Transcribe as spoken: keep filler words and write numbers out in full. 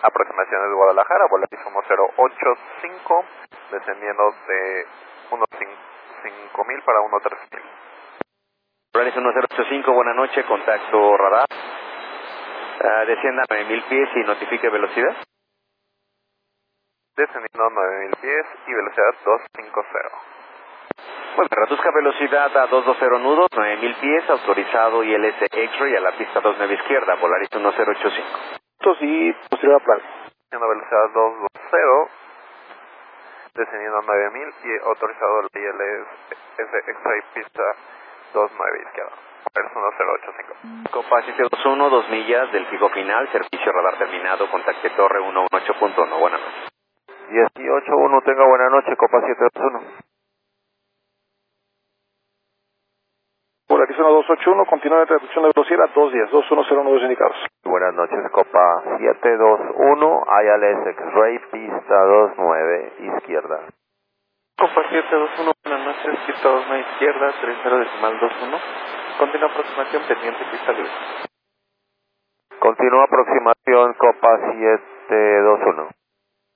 Aproximación de Guadalajara, Volaris cero ocho cinco, descendiendo de cinco mil para tres mil. Volaris uno cero ocho cinco, buena noche, contacto radar. Uh, descienda a nueve mil pies y notifique velocidad. Descendiendo nueve mil pies y velocidad doscientos cincuenta. Bueno, reduzca velocidad a doscientos veinte nudos, nueve mil pies, autorizado I L S X-Ray a la pista veintinueve izquierda, Volaris uno cero ocho cinco. Y posterior a plan. Descendiendo velocidad doscientos veinte, descendiendo nueve mil y autorizado el I L S X-Ray pista veintinueve izquierda, Volaris uno cero ocho cinco. Copa siete dos uno, dos millas del fijo final, servicio radar terminado, contacte torre uno uno ocho punto uno, buenas noches. dieciocho uno, tenga buena noche, Copa siete dos uno. Volaris uno dos ocho uno, continúa en reducción de velocidad, dos diez, dos uno cero nudos indicados. Buenas noches, Copa siete dos uno, I L S X-Ray, pista veintinueve izquierda. Copa siete dos uno, buenas noches, pista veintinueve izquierda, treinta decimal veintiuno. Continúa aproximación pendiente, pista libre. Continúa aproximación, Copa siete dos uno.